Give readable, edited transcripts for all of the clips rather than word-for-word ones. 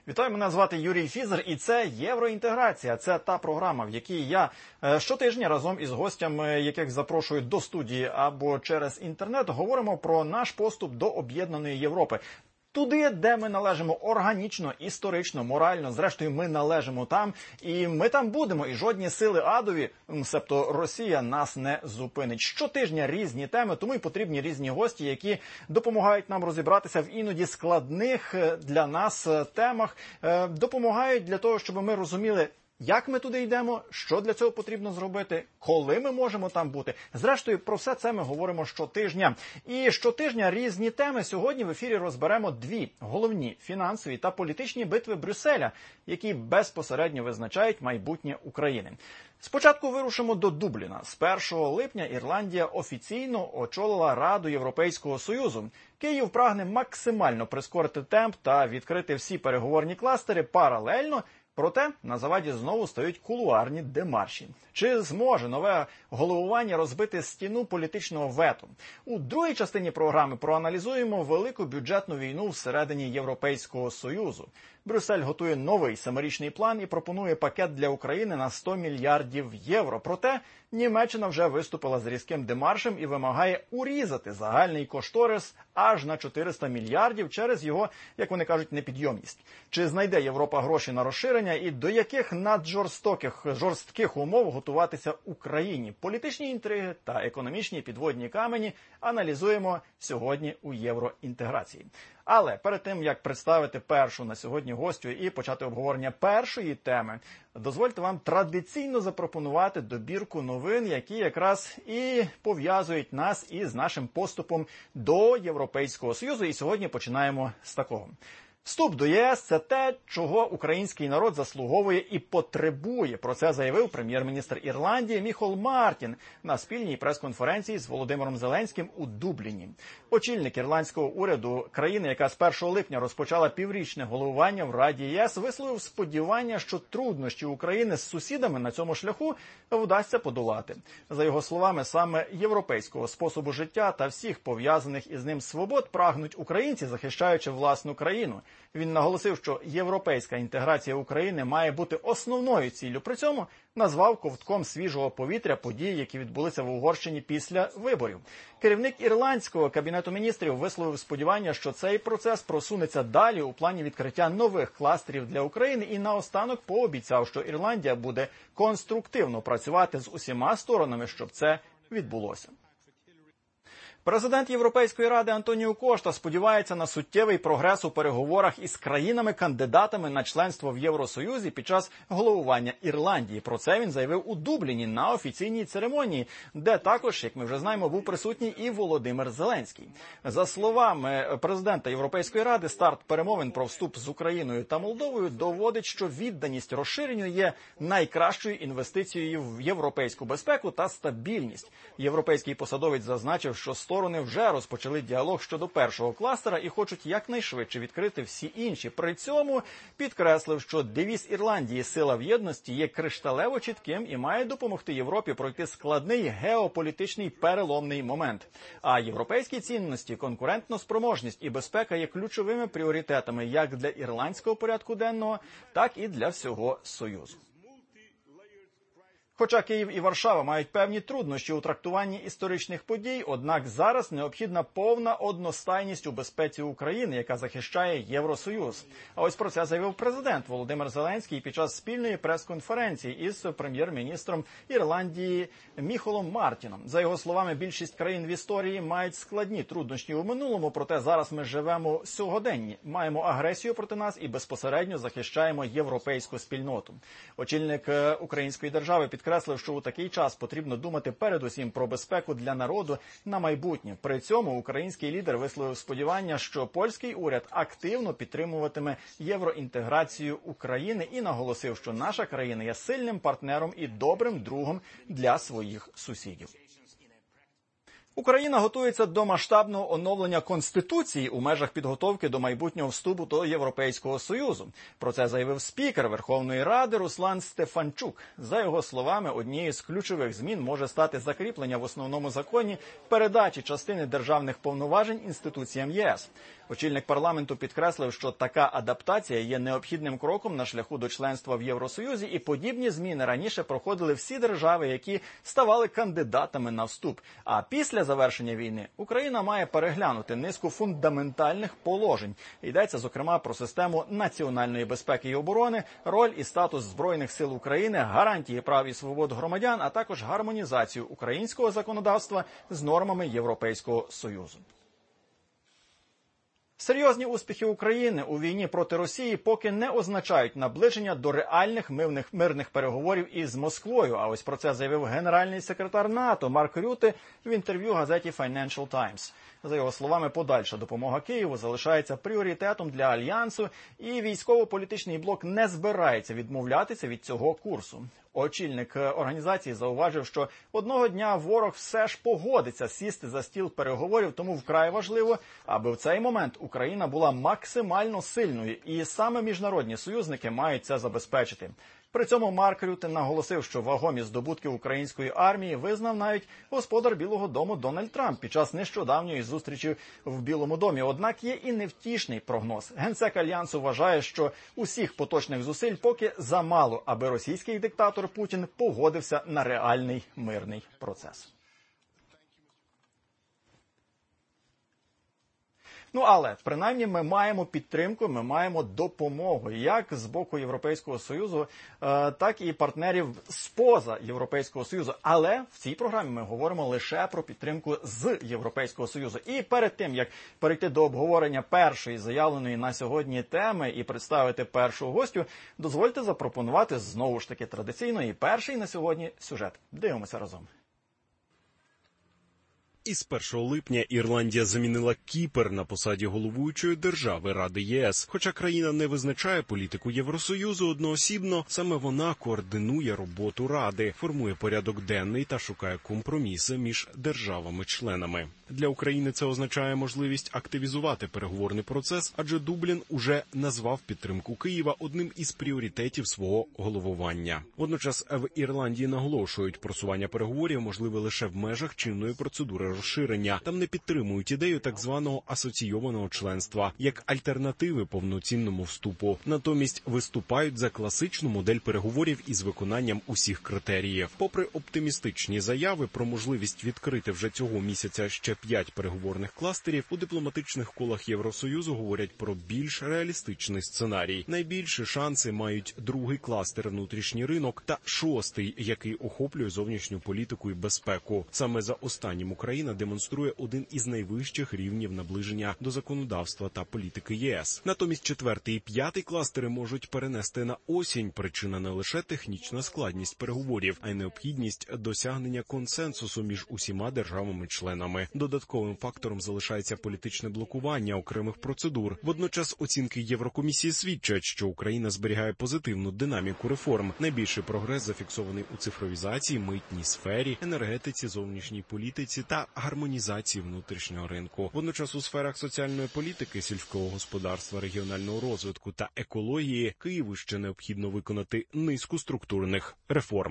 Вітаю, мене звати Юрій Фізер, і це «Євроінтеграція». Це та програма, в якій я щотижня разом із гостями, яких запрошую до студії або через інтернет, говоримо про наш поступ до об'єднаної Європи. Туди, де ми належимо органічно, історично, морально, зрештою ми належимо там, і ми там будемо, і жодні сили адові, себто Росія, нас не зупинить. Щотижня різні теми, тому і потрібні різні гості, які допомагають нам розібратися в іноді складних для нас темах, допомагають для того, щоб ми розуміли, як ми туди йдемо, що для цього потрібно зробити, коли ми можемо там бути. Зрештою, про все це ми говоримо щотижня. І щотижня різні теми. Сьогодні в ефірі розберемо дві головні фінансові та політичні битви Брюсселя, які безпосередньо визначають майбутнє України. Спочатку вирушимо до Дубліна. З 1 липня Ірландія офіційно очолила Раду Європейського Союзу. Київ прагне максимально прискорити темп та відкрити всі переговорні кластери паралельно. Проте на заваді знову стають кулуарні демарші. Чи зможе нове головування розбити стіну політичного вето? У другій частині програми проаналізуємо велику бюджетну війну всередині Європейського Союзу. Брюссель готує новий семирічний план і пропонує пакет для України на 100 мільярдів євро. Проте Німеччина вже виступила з різким демаршем і вимагає урізати загальний кошторис аж на 400 мільярдів через його, як вони кажуть, непідйомність. Чи знайде Європа гроші на розширення і до яких жорстких умов готуватися Україні? Політичні інтриги та економічні підводні камені аналізуємо сьогодні у євроінтеграції. Але перед тим, як представити першу на сьогодні гостю і почати обговорення першої теми, дозвольте вам традиційно запропонувати добірку новин, які якраз і пов'язують нас із нашим поступом до Європейського Союзу. І сьогодні починаємо з такого. Вступ до ЄС – це те, чого український народ заслуговує і потребує. Про це заявив прем'єр-міністр Ірландії Міхол Мартін на спільній прес-конференції з Володимиром Зеленським у Дубліні. Очільник ірландського уряду країни, яка з 1 липня розпочала піврічне головування в Раді ЄС, висловив сподівання, що труднощі України з сусідами на цьому шляху вдасться подолати. За його словами, саме європейського способу життя та всіх пов'язаних із ним свобод прагнуть українці, захищаючи власну країну. Він наголосив, що європейська інтеграція України має бути основною ціллю. При цьому назвав ковтком свіжого повітря події, які відбулися в Угорщині після виборів. Керівник ірландського кабінету міністрів висловив сподівання, що цей процес просунеться далі у плані відкриття нових кластерів для України і наостанок пообіцяв, що Ірландія буде конструктивно працювати з усіма сторонами, щоб це відбулося. Президент Європейської ради Антоніо Кошта сподівається на суттєвий прогрес у переговорах із країнами-кандидатами на членство в Євросоюзі під час головування Ірландії. Про це він заявив у Дубліні на офіційній церемонії, де також, як ми вже знаємо, був присутній і Володимир Зеленський. За словами президента Європейської ради, старт перемовин про вступ з Україною та Молдовою доводить, що відданість розширенню є найкращою інвестицією в європейську безпеку та стабільність. Європейський посадовець зазначив, що сторони вже розпочали діалог щодо першого кластера і хочуть якнайшвидше відкрити всі інші. При цьому підкреслив, що девіз Ірландії «Сила в єдності» є кришталево чітким і має допомогти Європі пройти складний геополітичний переломний момент. А європейські цінності, конкурентноспроможність і безпека є ключовими пріоритетами як для ірландського порядку денного, так і для всього Союзу. Хоча Київ і Варшава мають певні труднощі у трактуванні історичних подій, однак зараз необхідна повна одностайність у безпеці України, яка захищає Євросоюз. А ось про це заявив президент Володимир Зеленський під час спільної прес-конференції із прем'єр-міністром Ірландії Міхолом Мартіном. За його словами, більшість країн в історії мають складні труднощі у минулому, проте зараз ми живемо сьогоденні, маємо агресію проти нас і безпосередньо захищаємо європейську спільноту. Очільник української держави підкреслив, що у такий час потрібно думати передусім про безпеку для народу на майбутнє. При цьому український лідер висловив сподівання, що польський уряд активно підтримуватиме євроінтеграцію України і наголосив, що наша країна є сильним партнером і добрим другом для своїх сусідів. Україна готується до масштабного оновлення Конституції у межах підготовки до майбутнього вступу до Європейського Союзу. Про це заявив спікер Верховної Ради Руслан Стефанчук. За його словами, однією з ключових змін може стати закріплення в основному законі передачі частини державних повноважень інституціям ЄС. Очільник парламенту підкреслив, що така адаптація є необхідним кроком на шляху до членства в Євросоюзі, і подібні зміни раніше проходили всі держави, які ставали кандидатами на вступ. А після завершення війни Україна має переглянути низку фундаментальних положень. Йдеться, зокрема, про систему національної безпеки і оборони, роль і статус Збройних сил України, гарантії прав і свобод громадян, а також гармонізацію українського законодавства з нормами Європейського Союзу. Серйозні успіхи України у війні проти Росії поки не означають наближення до реальних мирних переговорів із Москвою. А ось про це заявив генеральний секретар НАТО Марк Рютте в інтерв'ю газеті Financial Times. За його словами, подальша допомога Києву залишається пріоритетом для Альянсу, і військово-політичний блок не збирається відмовлятися від цього курсу. Очільник організації зауважив, що одного дня ворог все ж погодиться сісти за стіл переговорів, тому вкрай важливо, аби в цей момент Україна була максимально сильною, і саме міжнародні союзники мають це забезпечити. При цьому Марк Рютте наголосив, що вагомі здобутки української армії визнав навіть господар Білого дому Дональд Трамп під час нещодавньої зустрічі в Білому домі. Однак є і невтішний прогноз. Генсек Альянсу вважає, що усіх поточних зусиль поки замало, аби російський диктатор Путін погодився на реальний мирний процес. Але, принаймні, ми маємо підтримку, ми маємо допомогу, як з боку Європейського Союзу, так і партнерів з-поза Європейського Союзу. Але в цій програмі ми говоримо лише про підтримку з Європейського Союзу. І перед тим, як перейти до обговорення першої заявленої на сьогодні теми і представити першого гостю, дозвольте запропонувати, знову ж таки, традиційно і перший на сьогодні сюжет. Дивимося разом. Із 1 липня Ірландія замінила Кіпр на посаді головуючої держави Ради ЄС. Хоча країна не визначає політику Євросоюзу одноосібно, саме вона координує роботу Ради, формує порядок денний та шукає компроміси між державами-членами. Для України це означає можливість активізувати переговорний процес, адже Дублін уже назвав підтримку Києва одним із пріоритетів свого головування. Водночас в Ірландії наголошують, просування переговорів можливе лише в межах чинної процедури розширення. Там не підтримують ідею так званого асоційованого членства як альтернативи повноцінному вступу. Натомість виступають за класичну модель переговорів із виконанням усіх критеріїв. Попри оптимістичні заяви про можливість відкрити вже цього місяця ще 5 переговорних кластерів, у дипломатичних колах Євросоюзу говорять про більш реалістичний сценарій. Найбільші шанси мають другий кластер внутрішній ринок та шостий, який охоплює зовнішню політику і безпеку. Саме за останнім Україна демонструє один із найвищих рівнів наближення до законодавства та політики ЄС. Натомість четвертий і п'ятий кластери можуть перенести на осінь. Причина не лише технічна складність переговорів, а й необхідність досягнення консенсусу між усіма державами-членами. Додатковим фактором залишається політичне блокування окремих процедур. Водночас оцінки Єврокомісії свідчать, що Україна зберігає позитивну динаміку реформ. Найбільший прогрес зафіксований у цифровізації, митній сфері, енергетиці, зовнішній політиці та гармонізації внутрішнього ринку. Водночас у сферах соціальної політики, сільського господарства, регіонального розвитку та екології Києву ще необхідно виконати низку структурних реформ.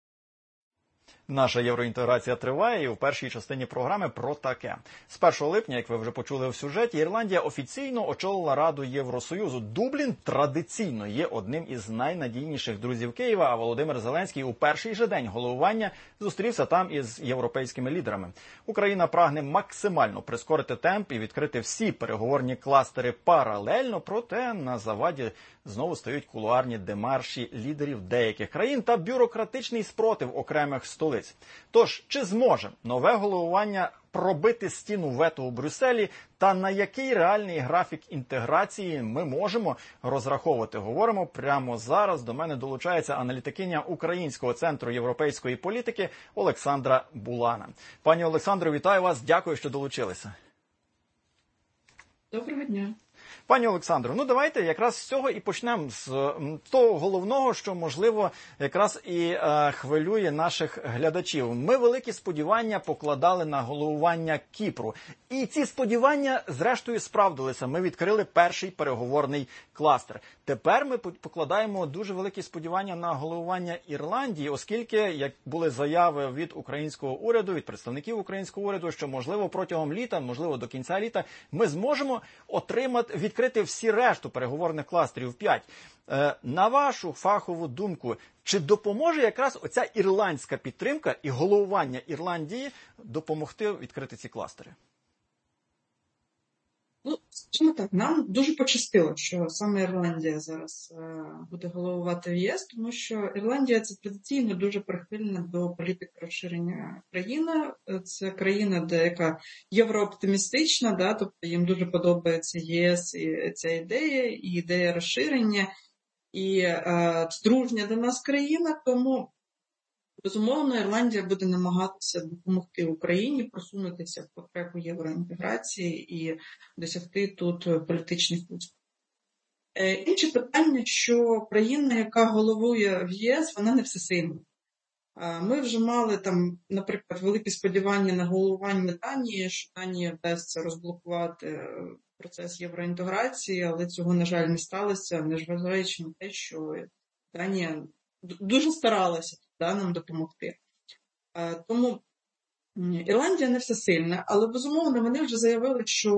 Наша євроінтеграція триває, і в першій частині програми про таке. З 1 липня, як ви вже почули в сюжеті, Ірландія офіційно очолила Раду Євросоюзу. Дублін традиційно є одним із найнадійніших друзів Києва, а Володимир Зеленський у перший же день головування зустрівся там із європейськими лідерами. Україна прагне максимально прискорити темп і відкрити всі переговорні кластери паралельно, проте на заваді знову стають кулуарні демарші лідерів деяких країн та бюрократичний спротив окремих столиць. Тож, чи зможе нове головування пробити стіну вето у Брюсселі та на який реальний графік інтеграції ми можемо розраховувати? Говоримо прямо зараз. До мене долучається аналітикиня Українського центру європейської політики Олександра Булана. Пані Олександро, вітаю вас. Дякую, що долучилися. Доброго дня. Пані Олександро, ну давайте якраз з цього і почнемо, з того головного, що, можливо, якраз і хвилює наших глядачів. Ми великі сподівання покладали на головування Кіпру. І ці сподівання, зрештою, справдилися. Ми відкрили перший переговорний кластер. Тепер ми покладаємо дуже великі сподівання на головування Ірландії, оскільки, як були заяви від українського уряду, від представників українського уряду, що, можливо, протягом літа, можливо, до кінця літа, ми зможемо відкрити всі решту переговорних кластерів 5. На вашу фахову думку, чи допоможе якраз оця ірландська підтримка і головування Ірландії допомогти відкрити ці кластери? Ну, скажімо так, нам дуже пощастило, що саме Ірландія зараз буде головувати в ЄС, тому що Ірландія – це традиційно дуже прихильна до політики розширення країна. Це країна, яка єврооптимістична, да, тобто їм дуже подобається ЄС і ця ідея, і ідея розширення, і дружня до нас країна, тому безумовно, Ірландія буде намагатися допомогти Україні просунутися в потребу євроінтеграції і досягти тут політичних успіхів. Інше питання, що країна, яка головує в ЄС, вона не всесильна. Ми вже мали там, наприклад, великі сподівання на головування Данії, що Данія вдасться розблокувати процес євроінтеграції, але цього, на жаль, не сталося, незважаючи на те, що Данія дуже старалася нам допомогти. Тому Ірландія не всесильна, але, безумовно, вони вже заявили, що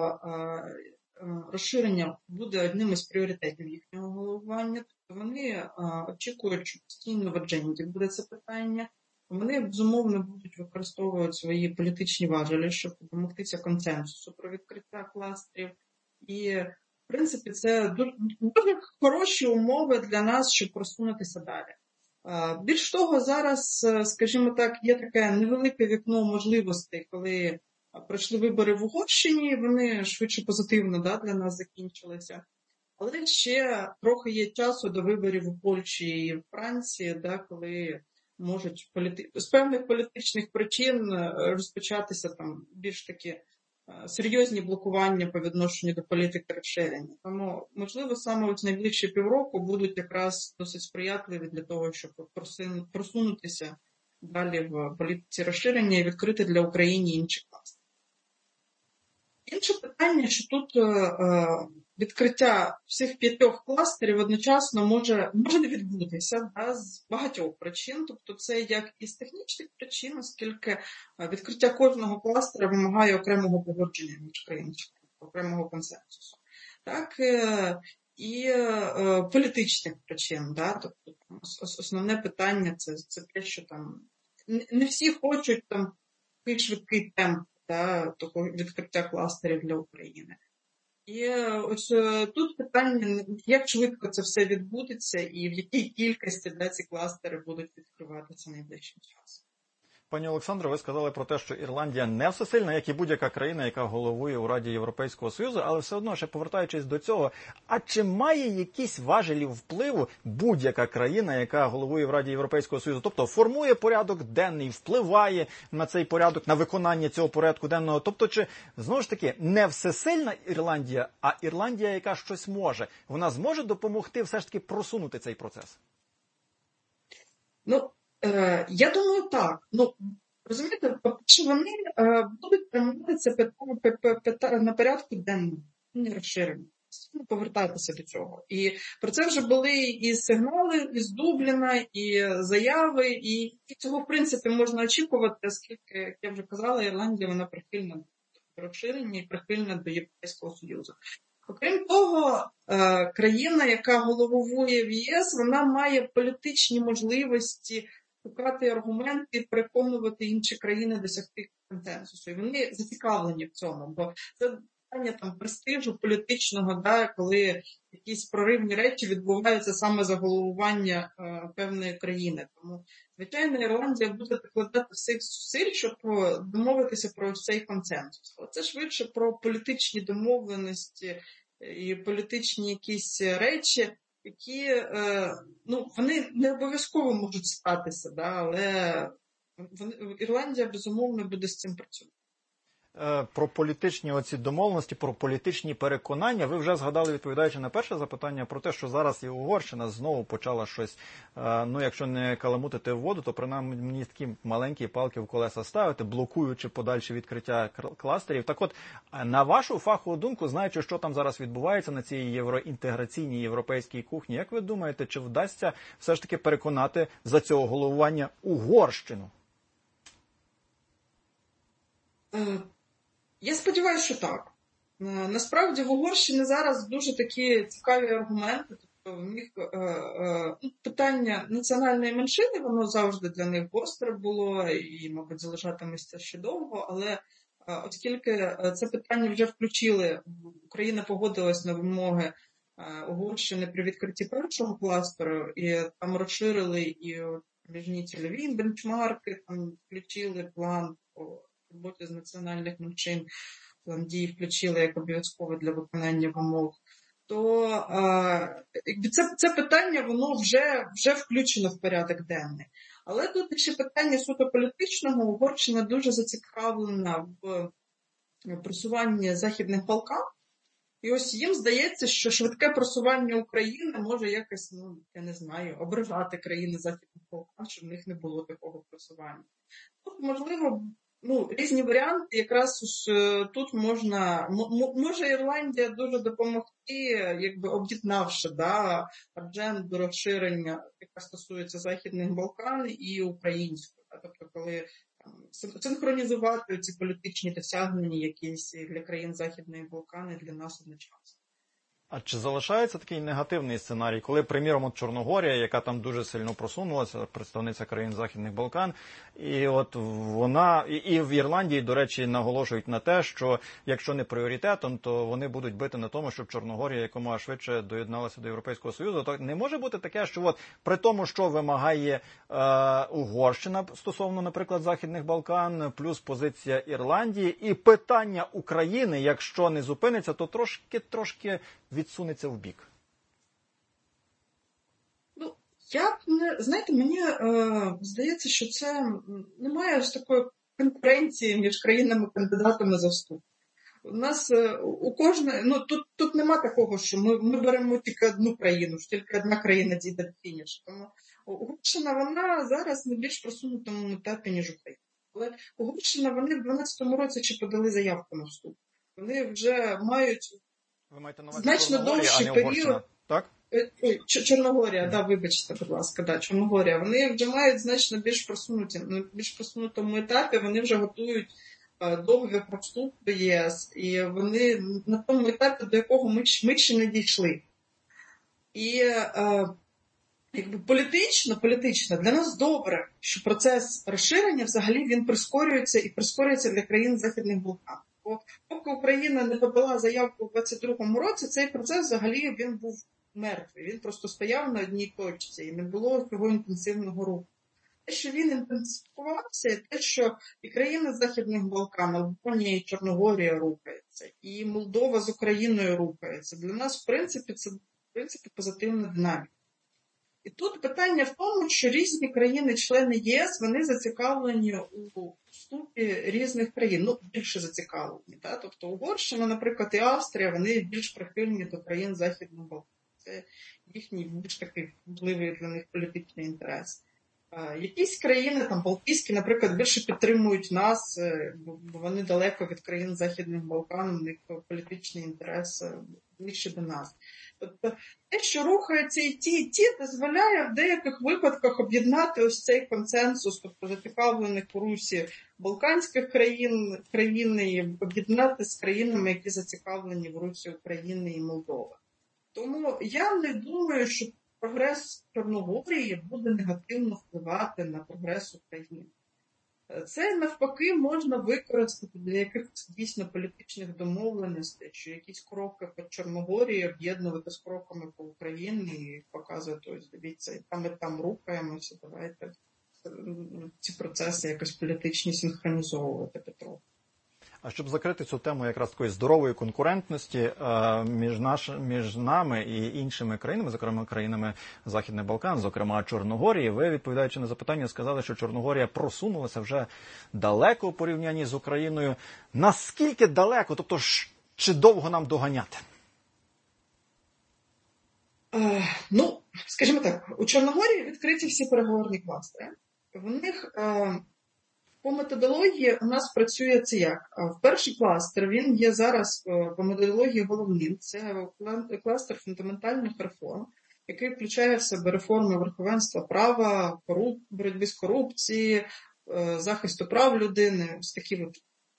розширення буде одним із пріоритетів їхнього головування. Тобто вони очікують, що постійно в адженді буде це питання. Вони, безумовно, будуть використовувати свої політичні важелі, щоб домогтися консенсусу про відкриття кластерів. І, в принципі, це дуже хороші умови для нас, щоб просунутися далі. Більш того, зараз, скажімо так, є таке невелике вікно можливостей, коли пройшли вибори в Угорщині, вони швидше позитивно для нас закінчилися. Але ще трохи є часу до виборів у Польщі і в Франції, коли можуть з певних політичних причин розпочатися там більш такі серйозні блокування по відношенню до політики розширення. Тому, можливо, саме ось найближчі півроку будуть якраз досить сприятливі для того, щоб просунутися далі в політиці розширення і відкрити для України інші класи. Інше питання, що тут відкриття всіх 5 кластерів одночасно може не відбутися з багатьох причин. Тобто це як із технічних причин, оскільки відкриття кожного кластера вимагає окремого погодження між країнами, окремого консенсусу. Так, і політичних причин. Тобто основне питання це те, що там не всі хочуть там такий швидкий темп такого відкриття кластерів для України. І ось тут питання, як швидко це все відбудеться і в якій кількості ці кластери будуть відкриватися найближчим часом. Пані Олександро, ви сказали про те, що Ірландія не всесильна, як і будь-яка країна, яка головує у Раді Європейського Союзу, але все одно, ще повертаючись до цього, а чи має якісь важелі впливу будь-яка країна, яка головує в Раді Європейського Союзу, тобто формує порядок денний, впливає на цей порядок, на виконання цього порядку денного, тобто чи, знову ж таки, не всесильна Ірландія, а Ірландія, яка щось може, вона зможе допомогти все ж таки просунути цей процес? Я думаю, так. Розумієте, по-перше, вони будуть приймати це питання на порядку денному, не розширення. Повертатися до цього. І про це вже були і сигнали із Дубліна, і заяви, і цього, в принципі, можна очікувати, оскільки, як я вже казала, Ірландія, вона прихильна до розширення і прихильна до Європейського Союзу. Окрім того, країна, яка головує в ЄС, вона має політичні можливості шукати аргументи і переконувати інші країни досягти консенсусу. І вони зацікавлені в цьому, бо це питання там престижу політичного, коли якісь проривні речі відбуваються саме за головування певної країни. Тому, звичайно, Ірландія буде прикладати всіх зусиль, щоб домовитися про цей консенсус. Але це швидше про політичні домовленості і політичні якісь речі, які, вони не обов'язково можуть статися, але Ірландія, безумовно, буде з цим працювати. про політичні оці домовленості, про політичні переконання. Ви вже згадали, відповідаючи на перше запитання, про те, що зараз і Угорщина знову почала щось, ну, якщо не каламутити в воду, то принаймні такі маленькі палки в колеса ставити, блокуючи подальше відкриття кластерів. Так от, на вашу фахову думку, знаючи, що там зараз відбувається на цій євроінтеграційній європейській кухні, як ви думаєте, чи вдасться все ж таки переконати за цього головування Угорщину? Я сподіваюся, що так. Насправді в Угорщині зараз дуже такі цікаві аргументи. Тобто в них питання національної меншини, воно завжди для них гостре було і, мабуть, залишатиметься ще довго, але оскільки це питання вже включили, Україна погодилась на вимоги Угорщини при відкритті першого кластеру, і там розширили і міжні цільові бенчмарки, там включили план по роботі з національних меншин, план дій включили як обов'язково для виконання вимог, то це питання, воно вже включено в порядок денний. Але тут ще питання суто політичного. Угорщина дуже зацікавлена в просуванні Західних Балкан. І ось їм здається, що швидке просування України може якось, ну, я не знаю, ображати країни Західних Балкан, щоб в них не було такого просування. Тут, можливо, різні варіанти, якраз тут може Ірландія дуже допомогти, якби об'єднавши адженду розширення, яка стосується Західних Балкан і української. Тобто, коли синхронізувати ці політичні досягнення якісь для країн Західної Балкани для нас одночасно. А чи залишається такий негативний сценарій, коли, приміром, от Чорногорія, яка там дуже сильно просунулася, представниця країн Західних Балкан, і от вона, і в Ірландії, до речі, наголошують на те, що якщо не пріоритетом, то вони будуть бити на тому, щоб Чорногорія якомога швидше доєдналася до Європейського Союзу. То не може бути таке, що от при тому, що вимагає Угорщина стосовно, наприклад, Західних Балкан, плюс позиція Ірландії, і питання України, якщо не зупиниться, то трошки відсунеться в бік. Знаєте, мені здається, що це немає ось такої конкуренції між країнами-кандидатами за вступ. У нас у кожної, тут нема такого, що ми беремо тільки одну країну, що тільки одна країна дійде до фінішу. Тому Угорщина, вона зараз на більш просунутому етапі, ніж Україна. Але Угорщина, вони в 2012 році ще подали заявку на вступ. Вони вже мають значно довший період. Так? Чорногорія, вибачте, будь ласка, Чорногорія. Вони вже мають значно більш просунутому етапі, вони вже готують договір про вступ до ЄС, і вони на тому етапі, до якого ми ще не дійшли. І якби політично для нас добре, що процес розширення взагалі він прискорюється для країн Західних Балкан. Бо поки Україна не подала заявку у 2022 році, цей процес взагалі він був мертвий. Він просто стояв на одній точці і не було цього інтенсивного руху. Те, що він інтенсифікувався, і те, що і країни Західних Балкан, Албанія і Чорногорія рухаються, і Молдова з Україною рухаються, для нас, в принципі, це позитивна динаміка. І тут питання в тому, що різні країни-члени ЄС, вони зацікавлені у вступі різних країн, більше зацікавлені. Тобто Угорщина, наприклад, і Австрія, вони більш прихильні до країн Західного Балкану. Це їхній більш такий важливий для них політичний інтерес. Якісь країни, там Балтійські, наприклад, більше підтримують нас, бо вони далеко від країн Західних Балкан, у них політичний інтерес ближче до нас. Тобто те, що рухається і ті, дозволяє в деяких випадках об'єднати ось цей консенсус, тобто зацікавлених у русі балканських країн і об'єднати з країнами, які зацікавлені в русі України і Молдови. Тому я не думаю, що прогрес Чорногорії буде негативно впливати на прогрес України. Це, навпаки, можна використати для якихось дійсно політичних домовленостей, що якісь кроки по Чорногорії об'єднувати з кроками по Україні і показувати, ось дивіться, і там рухаємося, давайте ці процеси якось політичні синхронізовувати, Петро. щоб закрити цю тему якраз такої здорової конкурентності між нами і іншими країнами, зокрема країнами Західних Балкан, зокрема Чорногорії, ви, відповідаючи на запитання, сказали, що Чорногорія просунулася вже далеко у порівнянні з Україною. Наскільки далеко? Тобто, чи довго нам доганяти? Ну, скажімо так, у Чорногорії відкриті всі переговорні кластери. В них по методології у нас працює це як? В перший кластер, він є зараз по методології головним. Це кластер фундаментальних реформ, який включає в себе реформи верховенства права, боротьби з корупцією, захисту прав людини, ось такі от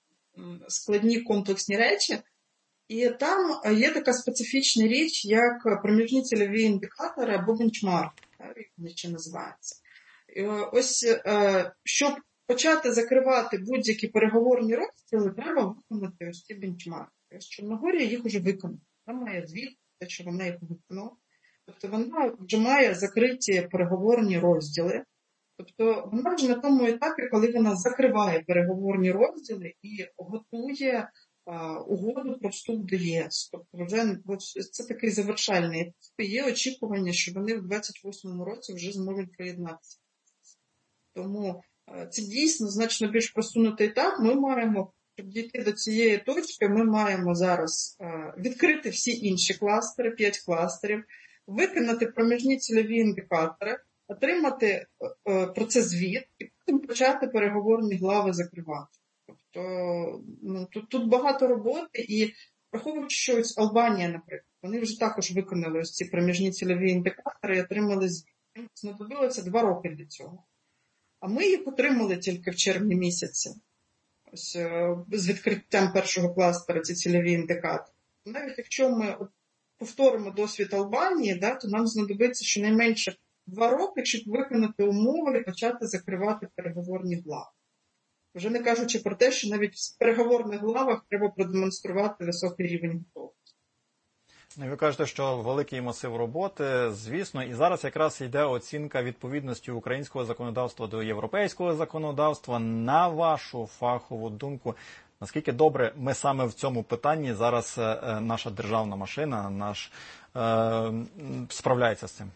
складні комплексні речі. І там є така специфічна річ, як проміжні цільові індикатори або бенчмарк, як вони ще називаються. І ось, щоб почати закривати будь-які переговорні розділи, треба виконати ось ці бенчмарки. Ось Чорногорія їх вже виконала. Вона має звіт, що вона їх виконала. Тобто вона вже має закриті переговорні розділи. Тобто вона вже на тому етапі, коли вона закриває переговорні розділи і готує угоду про вступ до ЄС. Тобто вже це такий завершальний етап. Є очікування, що вони в 28-му році вже зможуть приєднатися. Тому це дійсно значно більш просунутий етап. Ми маємо, щоб дійти до цієї точки, ми маємо зараз відкрити всі інші кластери, 5 кластерів, виконати проміжні цільові індикатори, отримати про це звіт і потім почати переговорні глави закривати. Тобто тут багато роботи, і враховуючи, що ось Албанія, наприклад, вони вже також виконали ось ці проміжні цільові індикатори і отримали звіт. Їм знадобилося 2 роки для цього. А ми їх отримали тільки в червні місяці. Ось з відкриттям першого кластера ці цільові індикатори. Навіть якщо ми повторимо досвід Албанії, то нам знадобиться щонайменше 2 роки, щоб виконати умови і почати закривати переговорні глави. Вже не кажучи про те, що навіть в переговорних главах треба продемонструвати високий рівень готовності. Ви кажете, що великий масив роботи, звісно, і зараз якраз йде оцінка відповідності українського законодавства до європейського законодавства. На вашу фахову думку, наскільки добре ми саме в цьому питанні зараз наша державна машина справляється з цим?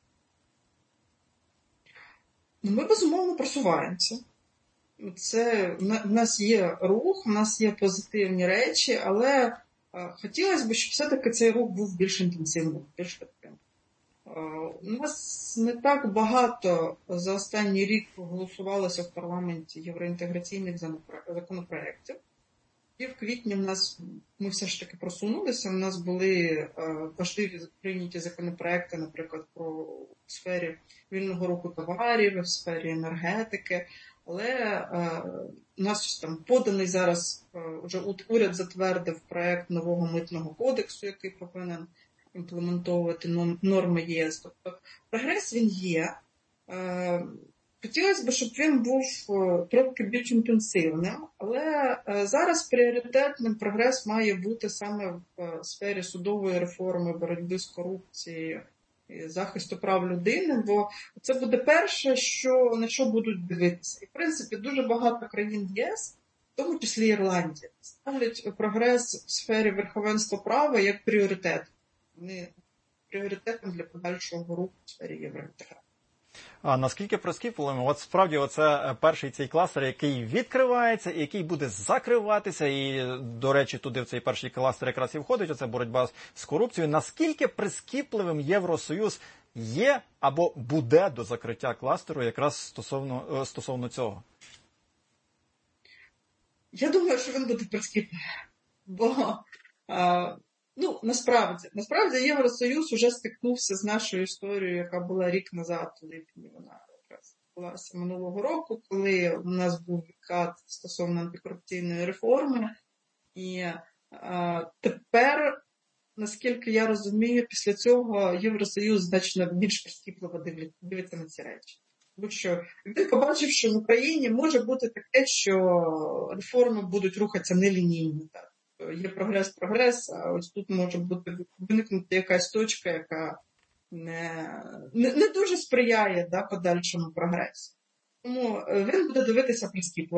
Ми, безумовно, просуваємося. В нас є рух, в нас є позитивні речі, але хотілося б, щоб все-таки цей рух був більш інтенсивним, більш таким. У нас не так багато за останній рік голосувалося в парламенті євроінтеграційних законопроєктів. І в квітні ми все ж таки просунулися. У нас були важливі прийняті законопроекти, наприклад, в сфері вільного руху товарів, в сфері енергетики. Але у нас там поданий зараз, вже уряд затвердив проект нового митного кодексу, який повинен імплементовувати норми єС. Тобто прогрес він є. Хотілося б, щоб він був трохи більш інтенсивним, але зараз пріоритетним прогрес має бути саме в сфері судової реформи, боротьби з корупцією і захисту прав людини, бо це буде перше, на що будуть дивитися. І, в принципі, дуже багато країн ЄС, в тому числі Ірландія, ставлять прогрес в сфері верховенства права як пріоритет. Вони пріоритетом для подальшого руху в сфері євроінтеграції. А наскільки прискіпливим? От справді оце перший цей кластер, який відкривається і який буде закриватися. І, до речі, туди в цей перший кластер якраз і входить оце боротьба з корупцією. Наскільки прискіпливим Євросоюз є або буде до закриття кластеру якраз стосовно цього? Я думаю, що він буде прискіпливим. Бо насправді Євросоюз уже стикнувся з нашою історією, яка була рік назад, у липні вона якраз відбулася минулого року, коли у нас був відкат стосовно антикорупційної реформи. І тепер, наскільки я розумію, після цього Євросоюз значно більш прискіпливо дивиться на ці речі. Тому що він побачив, що в Україні може бути таке, що реформи будуть рухатися нелінійно. Є прогрес, а ось тут може виникнути якась точка, яка не дуже сприяє подальшому прогресу. Тому він буде дивитися прискіпливо.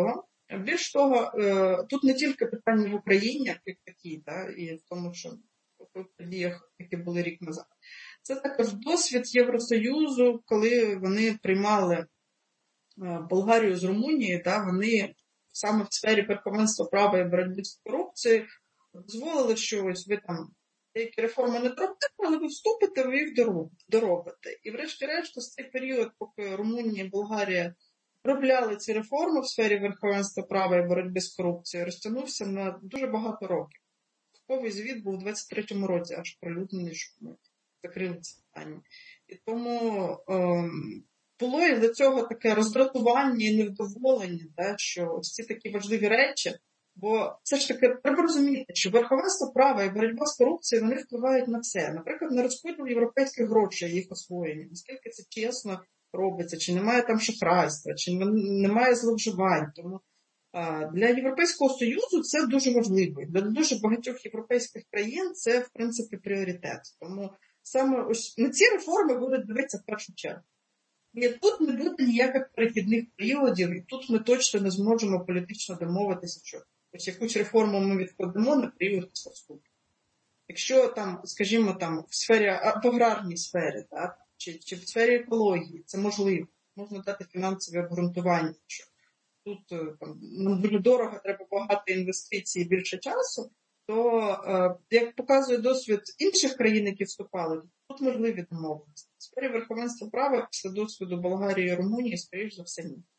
Більш того, тут не тільки питання в Україні, як такі, і в тому, що в подіях, які були рік назад. Це також досвід Євросоюзу, коли вони приймали Болгарію з Румунією, вони саме в сфері верховенства права і боротьби з корупцією дозволили, що ось ви там деякі реформи не зробите, але ви вступите, ви їх доробите. І врешті-решт, з цей період, поки Румунія і Болгарія робляли ці реформи в сфері верховенства права і боротьби з корупцією, розтягнувся на дуже багато років. Такий звіт був у 23-му році, аж пролюднений, щоб ми закрили це питання. І тому було із-за цього таке роздратування і невдоволення, що ось ці такі важливі речі, бо все ж таки треба розуміти, що верховенство права і боротьба з корупцією, вони впливають на все. Наприклад, на розподіл європейських грошей, їх освоєння, наскільки це чесно робиться, чи немає там шахрайства, чи немає зловживань. Тому для Європейського Союзу це дуже важливо. Для дуже багатьох європейських країн це, в принципі, пріоритет. Тому саме ось на ці реформи будуть дивитися в першу чергу. І тут не буде ніяких перехідних періодів, і тут ми точно не зможемо політично домовитися, що ось якусь реформу ми відкладемо на період вступу. Якщо там, скажімо, там в сфері, в аграрній сфері, чи в сфері екології, це можливо. Можна дати фінансове обґрунтування, що тут нам дуже дорого, треба багато інвестицій і більше часу, то, як показує досвід інших країн, які вступали, тут можливі домовленості. В сфері верховенства права, після досвіду Болгарії і Румунії, скоріш за все, ні.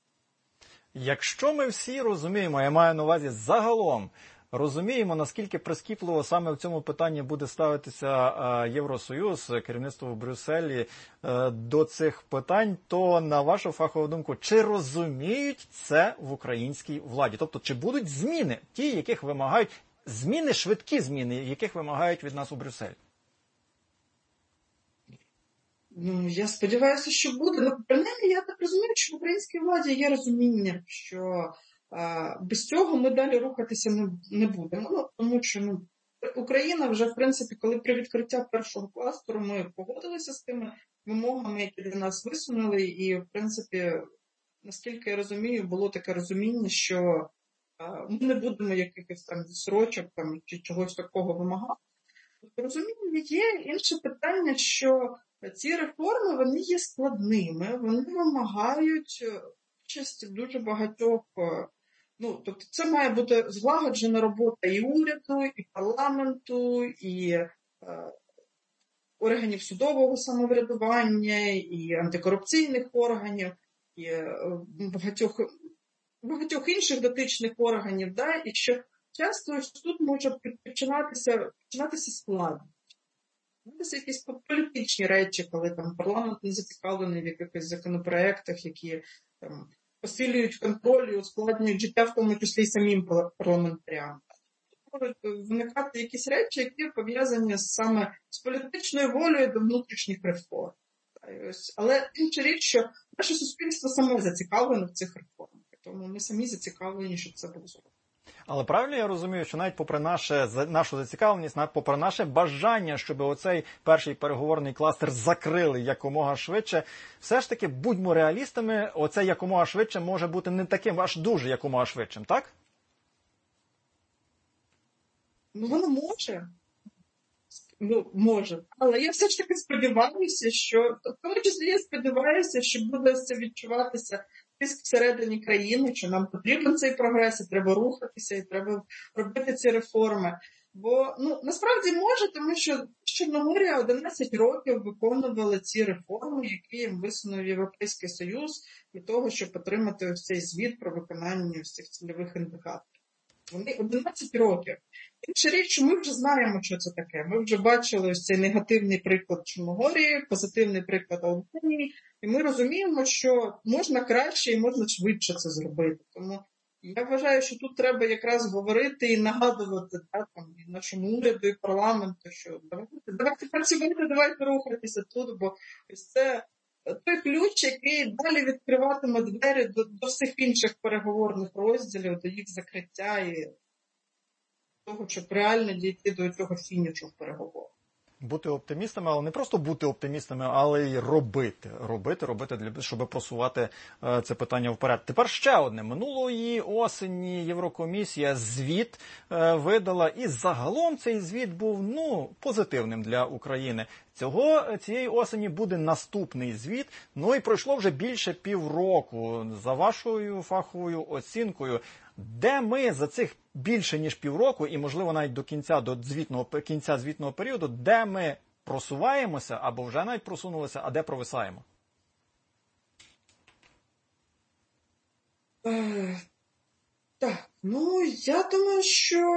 Якщо ми всі розуміємо, я маю на увазі загалом, розуміємо, наскільки прискіпливо саме в цьому питанні буде ставитися Євросоюз, керівництво в Брюсселі до цих питань, то, на вашу фахову думку, чи розуміють це в українській владі? Тобто, чи будуть зміни, ті, яких вимагають, зміни, швидкі зміни, яких вимагають від нас у Брюсселі? Я сподіваюся, що буде. Принаймні, я так розумію, що в українській владі є розуміння, що без цього ми далі рухатися не будемо. Тому що Україна вже, в принципі, коли при відкриття першого кластеру ми погодилися з тими вимогами, які для нас висунули, і, в принципі, наскільки я розумію, було таке розуміння, що ми не будемо якихось там відсрочок чи чогось такого вимагати. Розуміння є. Інше питання, що ці реформи, вони є складними, вони вимагають участі дуже багатьох, тобто це має бути злагоджена робота і уряду, і парламенту, і органів судового самоврядування, і антикорупційних органів, і багатьох інших дотичних органів, і що часто тут може починатися складно. Це якісь політичні речі, коли там парламент не зацікавлений в якихось законопроектах, які там посилюють контроль і ускладнюють життя, в тому числі і самим парламентарям. Можуть виникати якісь речі, які пов'язані саме з політичною волею до внутрішніх реформ. Але інша річ, що наше суспільство саме зацікавлено в цих реформах, тому ми самі зацікавлені, щоб це було зроблено. Але правильно я розумію, що навіть попри нашу зацікавленість, навіть попри наше бажання, щоб оцей перший переговорний кластер закрили якомога швидше, все ж таки будьмо реалістами, оце якомога швидше може бути не таким аж дуже якомога швидшим, так? Воно може. Може. Але я все ж таки сподіваюся, що, в тому числі я сподіваюся, що буде це відчуватися тиск всередині країни, що нам потрібен цей прогрес, і треба рухатися, і треба робити ці реформи. Бо, насправді може, тому що Чорноморія 11 років виконували ці реформи, які їм висунув Європейський Союз для того, щоб отримати ось цей звіт про виконання ось цих цільових індикаторів. Вони 11 років. Інша річ, що ми вже знаємо, що це таке. Ми вже бачили ось цей негативний приклад Чорногорії, позитивний приклад Албанії, і ми розуміємо, що можна краще і можна швидше це зробити. Тому я вважаю, що тут треба якраз говорити і нагадувати і нашому уряду, і парламенту, що давайте працювати, давайте рухатися тут, бо ось це той ключ, який далі відкриватиме двері до всіх інших переговорних розділів, до їх закриття і того, щоб реально дійти до цього фінішу в переговорах. Бути оптимістами, але не просто бути оптимістами, але й робити, щоб просувати це питання вперед. Тепер ще одне. Минулої осені Єврокомісія звіт видала, і загалом цей звіт був, позитивним для України. Цієї осені буде наступний звіт, і пройшло вже більше півроку. За вашою фаховою оцінкою, де ми за цих більше ніж півроку, і, можливо, навіть до кінця звітного періоду, де ми просуваємося, або вже навіть просунулися, а де провисаємо? Так, я думаю, що